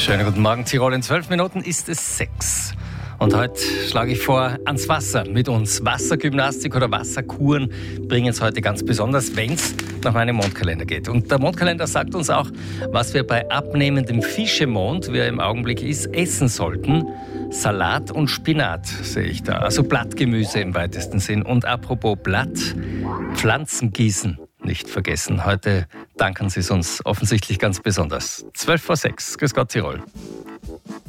Schönen guten Morgen, Tirol. In 12 Minuten ist es 6. Und heute schlage ich vor, ans Wasser mit uns. Wassergymnastik oder Wasserkuren bringen es heute ganz besonders, wenn es nach meinem Mondkalender geht. Und der Mondkalender sagt uns auch, was wir bei abnehmendem Fischemond, wie er im Augenblick ist, essen sollten. Salat und Spinat sehe ich da, also Blattgemüse im weitesten Sinn. Und apropos Blatt, Pflanzen gießen. Nicht vergessen, heute danken Sie es uns offensichtlich ganz besonders. 12 vor 6. Grüß Gott, Tirol.